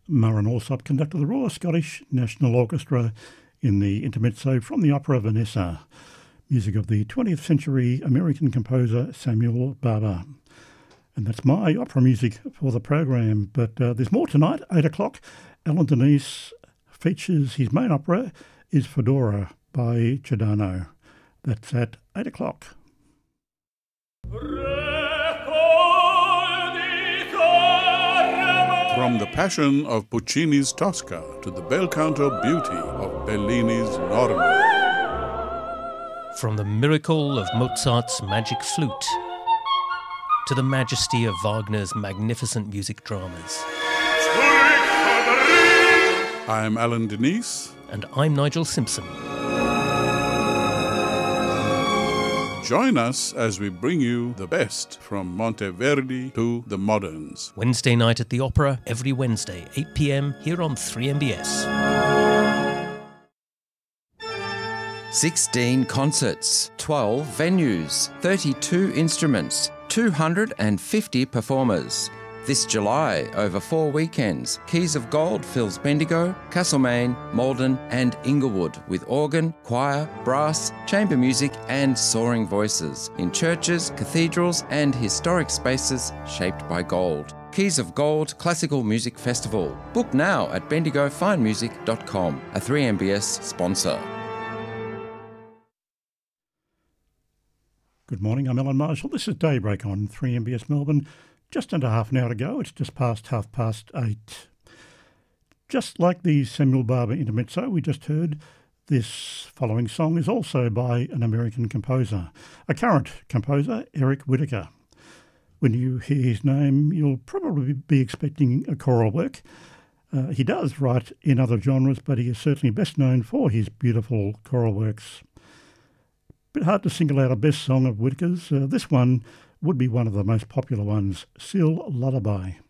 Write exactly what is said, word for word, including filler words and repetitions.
Murray Allsop conducted the Royal Scottish National Orchestra in the intermezzo from the opera Vanessa, music of the twentieth century American composer Samuel Barber. And that's my opera music for the program. But uh, there's more tonight, eight o'clock. Alan Denise features his main opera is Fedora by Giordano. That's at eight o'clock. From the passion of Puccini's Tosca to the bel canto beauty of Bellini's Norma. From the miracle of Mozart's magic flute to the majesty of Wagner's magnificent music dramas. I'm Alan Denise. And I'm Nigel Simpson. Join us as we bring you the best from Monteverdi to the moderns. Wednesday night at the Opera, every Wednesday, eight p m, here on three M B S. sixteen concerts, twelve venues, thirty-two instruments, two hundred fifty performers. This July, over four weekends, Keys of Gold fills Bendigo, Castlemaine, Maldon and Inglewood with organ, choir, brass, chamber music and soaring voices in churches, cathedrals and historic spaces shaped by gold. Keys of Gold Classical Music Festival. Book now at bendigo fine music dot com, a three M B S sponsor. Good morning, I'm Alan Marshall. This is Daybreak on three M B S Melbourne. Just under half an hour to go, it's just past half past eight. Just like the Samuel Barber intermezzo we just heard, this following song is also by an American composer, a current composer, Eric Whitacre. When you hear his name, you'll probably be expecting a choral work. Uh, he does write in other genres, but he is certainly best known for his beautiful choral works. Bit hard to single out a best song of Whitaker's. Uh, this one would be one of the most popular ones, Sil Lullaby.